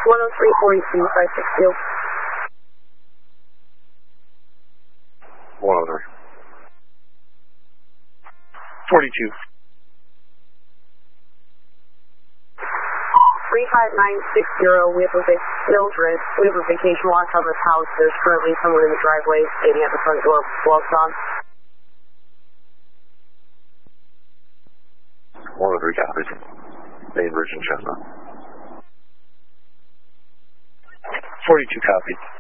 103-42-562. 103. 42. 35960, we have a Mildred. We have a vacation lot covered house. There's currently someone in the driveway standing at the front door, gloves on. 103 copies. Main Bridge and Chestnut. 42 copies.